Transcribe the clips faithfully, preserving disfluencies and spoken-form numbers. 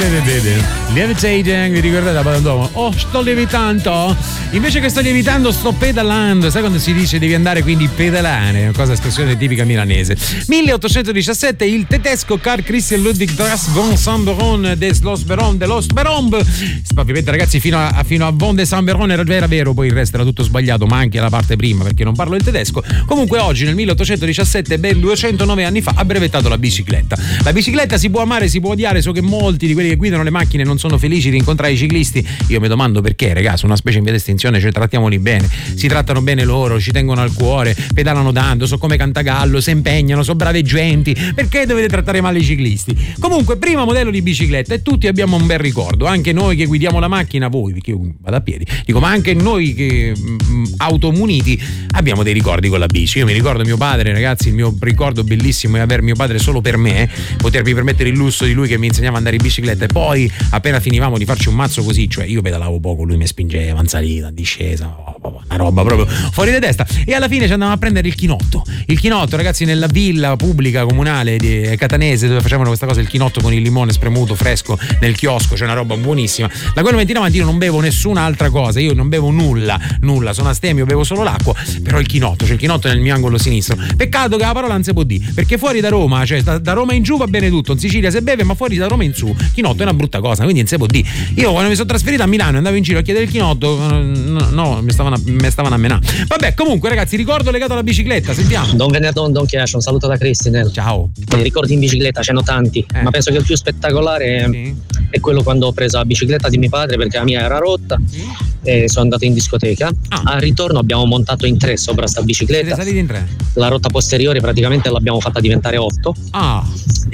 Levitating, vi ricordate la Palandomo? Oh, sto lievitando. Invece che sto lievitando sto pedalando. Sai quando si dice devi andare quindi pedalare? Una cosa, espressione tipica milanese. milleottocentodiciassette il tedesco Carl Christian Ludwig das von Saint-Baron des Losberon de Losberomb. Ovviamente ragazzi fino a, fino a Von de Saint-Baron era, era vero, poi il resto era tutto sbagliato, ma anche la parte prima perché non parlo il tedesco. Comunque oggi nel milleottocentodiciassette, ben duecentonove anni fa, ha brevettato la bicicletta. La bicicletta si può amare, si può odiare, so che molti di quelli che guidano le macchine non sono felici di incontrare i ciclisti. Io mi domando perché, ragazzi, una specie in via d'estinzione, cioè trattiamoli bene, si trattano bene loro, ci tengono al cuore, pedalano tanto, so come Cantagallo, si impegnano, so brave genti, perché dovete trattare male i ciclisti? Comunque, primo modello di bicicletta e tutti abbiamo un bel ricordo, anche noi che guidiamo la macchina, voi, perché io vado a piedi, dico, ma anche noi che mh, automuniti abbiamo dei ricordi con la bici. Io mi ricordo mio padre, ragazzi, il mio ricordo bellissimo è aver mio padre solo per me, potermi permettere il lusso di lui che mi insegnava ad andare in bicicletta, e poi appena finivamo di farci un mazzo così, cioè io pedalavo poco, lui mi spingeva in salita, in discesa, una roba proprio fuori di testa, e alla fine ci andavamo a prendere il chinotto. Il chinotto, ragazzi, nella villa pubblica comunale di Catanese, dove facevano questa cosa, il chinotto con il limone spremuto fresco nel chiosco, c'è una roba buonissima. Da quel momento in avanti io non bevo nessun'altra cosa, io non bevo nulla, nulla, sono astemio, bevo solo l'acqua, però il chinotto, cioè il chinotto nel mio angolo sinistro. Peccato che la parola non si può dire, perché fuori da Roma, cioè da, da Roma in giù va bene tutto, in Sicilia si beve, ma fuori da Roma in su, chinotto è una brutta cosa, quindi non si può dire. Io quando mi sono trasferito a Milano andavo in giro a chiedere il chinotto, no, no mi stavano a, mi stavano a menare. Vabbè, comunque ragazzi, ricordo legato alla bicicletta, sentiamo. Don Venerdon, Don Chiascio, un saluto da Cristinel. Ciao. I ricordi in bicicletta ce n'ho tanti, eh. ma penso che il più spettacolare sì. è quello quando ho preso la bicicletta di mio padre, perché la mia era rotta, sì. e sono andato in discoteca. Ah. Al ritorno abbiamo montato in tre sopra sta bicicletta. Siete saliti in tre? La rotta posteriore praticamente l'abbiamo fatta diventare otto. Ah.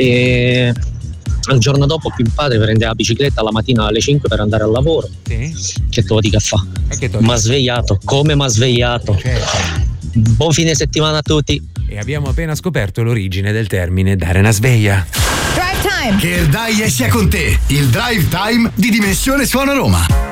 E il giorno dopo mio padre prende la bicicletta la mattina alle cinque per andare al lavoro. Sì. Che te lo dica a fa? Mi ha svegliato, come mi ha svegliato. Certo. Buon fine settimana a tutti. E abbiamo appena scoperto l'origine del termine dare una sveglia. Drive Time! Che il dai sia con te, il Drive Time di Dimensione Suona Roma.